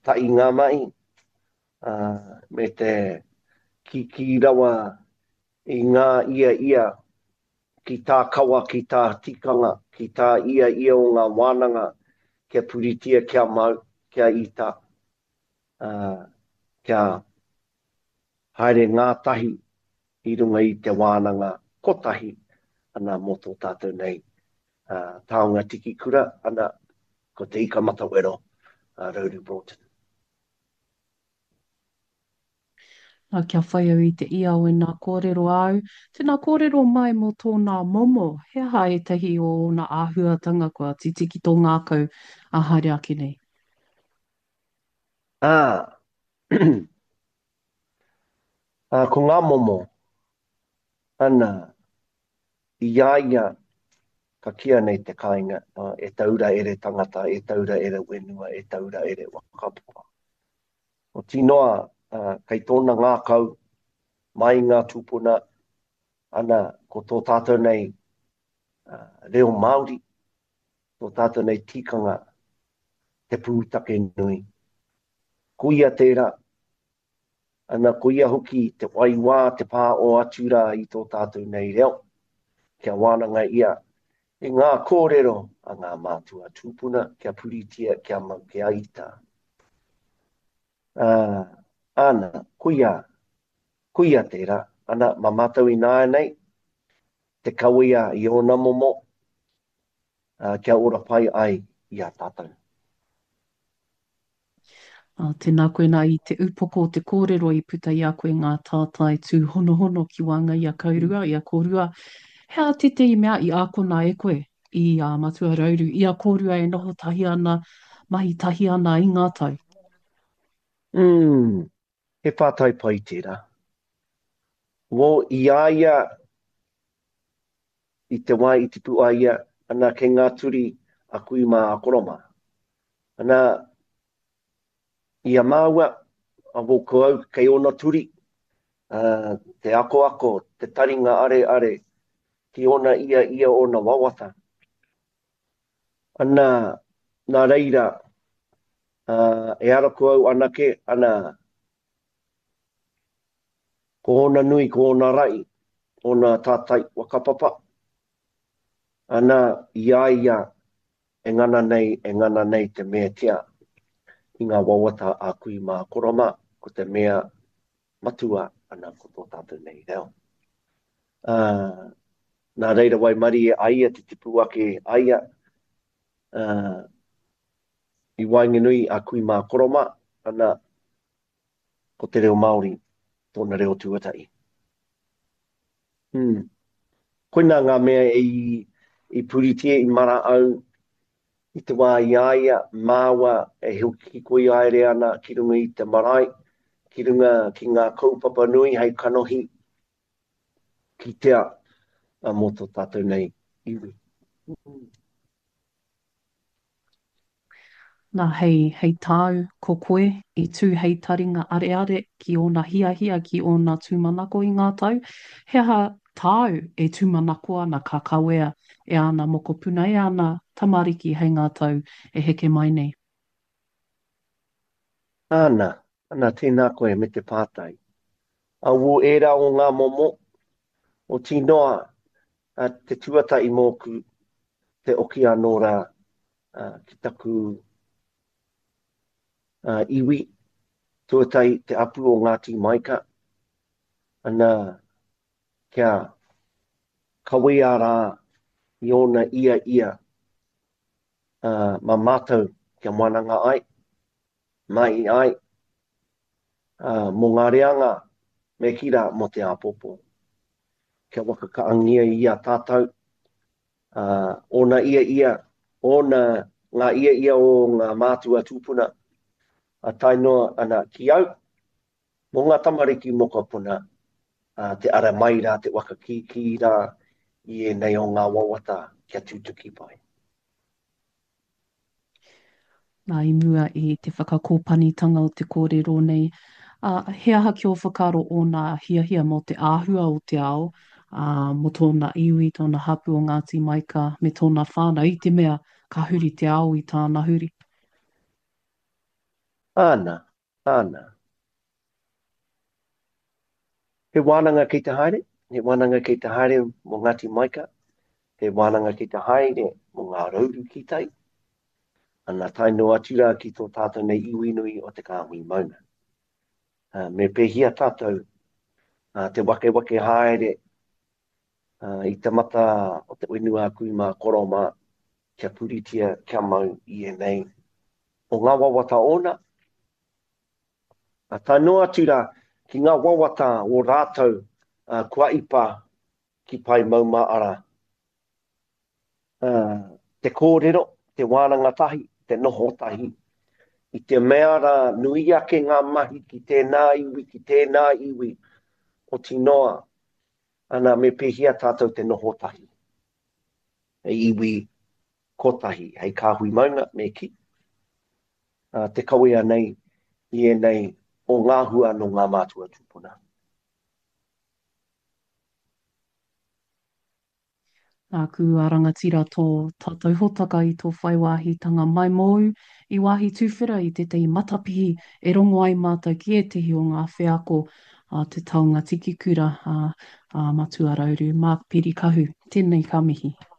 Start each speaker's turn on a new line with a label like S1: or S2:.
S1: tai ngā mai, me te ki rawa i ngā ia ki tā kawa, ki tā tikanga, ki tā ia o ngā wānanga, kia puritia, kia mau, kia ita, kia haere ngā tahi i runga i te wānanga kotahi, ana mō tō tātou nei. Taonga tiki kura, ana ko te ika matawero, Raudu Broughton.
S2: Kia whai au i te ia o nā kōrero au. Tēnā kōrero mai mō tōna momo, he aha e tahi o nā āhuatanga kua titiki tō ngākau a haere ake nei.
S1: Ah, ko ngā momo, ana, ia, ka kia nei te kāinga, e taura ere tangata, e taura ere wenua, e taura ere wakapuka. O tinoa, kei tōna ngākau, mai ngā tūpuna, ana ko tō tātou nei reo Māori, tō tātou nei tikanga, te pūtake nui. Kuia tērā, ana kuia hoki te waiwā, te pā o atura i tō tātou nei reo, kia wānanga ia, e ngā kōrero a ngā mātua tūpuna, kia puritia, kia mau, kia ita. Ana, kuia tērā, ana mamatau i nāia nei, te kawea i ona momo, kia ora pai ai i a tātou.
S2: Tēnā koe nā i te upoko o te kōrero i puta i a koe ngā tātai tū hono hono ki wanga i a kaurua, i a kōrua. Hea te te i mea i a kona e koe i a matua rauru, i a kōrua e noho tahi ana, mahi tahi ana i ngā tau.
S1: He pātai pai tērā. Wo i aia, i te wai i te pu aia, ana ke ngā turi a kui mā a koroma. Ana, i a māua, a wo au kei ona turi, te ako, te taringa are, ki ona ia ona wawata. Ana, nā reira, e ara au anake, ana, ko ona nui, ko ona rai, ona tātai wakapapa. Ana, ia, e ngana nei te mea tia, i ngā wawata a kui mā koroma, ko te mea matua ana ko tō tātou nei reo. Nā reira wai mari e aia te tipu ake aia, i wainganui a kui mā koroma, ana ko te reo Māori, tōna reo tuatai. Koina ngā mea i puritia i mara au, i te wā i aia, māua e huki koi aere ana ki runga i te marae, ki runga ki ngā kaupapa nui hei kanohi, ki tea a mō tō tātou nei iwi.
S2: Nā hei tāu ko koe i tū hei taringa are ki ona hiahia ki ona tūmanako i ngā tau. He aha tāu e tūmanako ana ka kawea e ana mokopuna e ana tamariki hei ngā tau e heke mai nei.
S1: Ana tēnā koe me te pātai. A wo era o ngā momo, o tinoa te tuatai mōku, te oki anōra ki taku iwi, tuatai te apu o Ngāti Maika, ana kia kawea rā i ona ia, ma mātou kia moananga ai, mai ai, mō ngā reanga me kira mo te apopo. Kia waka kaangia i a tātou, ona ona ngā ia o ngā mātua tūpuna, a tainoa ana ki au, mō ngā tamariki mokopuna, te ara mai rā, te waka ki rā, i e nei o ngā wawata kia tūtuki pai.
S2: Nā i mua i te whakakōpanitanga o te kōrero nei. He aha ki o whakaro o nā hiahia mo te āhua o te ao, mo tōna iwi, tōna hapu o Ngāti Maika, me tōna whānau, i te mea ka huri te ao i tāna huri.
S1: Ana, ana. He wānanga ki te haere, he wānanga ki te haere mō Ngāti Maika, he wānanga ki te haere mō ngā rauru ki tai, ana tai no atura ki tō tātou nei iwi nui o te kāhui mauna. Me pēhia tātou te wake wake haere i te mata o te wenua kui mā koroma kia puritia kia mau i e nei. O ngā wawata ona, tai no atura ki ngā wawata o rātou kua ipa ki pai mauma ara. Te kōrero, te wānanga tahi, te noho tahi. I te mea ra nui ake ngā mahi ki tēnā iwi, ki tēnā iwi o tinoa, ana me pehia tātou te noho tahi. E iwi kotahi, hei kāhui maunga me ki. Te kawea nei, i e nei, o ngā hua no ngā mātua tūpuna.
S2: Nā ku arangatira tō tātou hotaka i tō whaiwāhitanga mai mou i wāhi tūwhera i te tei matapihi e rongo ai mātou ki e tehi o ngā wheako te taunga tiki kura matua rauru. Mā piri kahu, tēnei ka mihi.